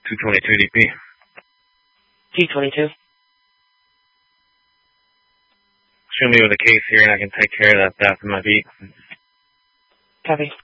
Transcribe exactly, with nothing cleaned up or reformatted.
two twenty-two D P. T twenty-two. Show me with a case here and I can take care of that theft in my beat. Copy.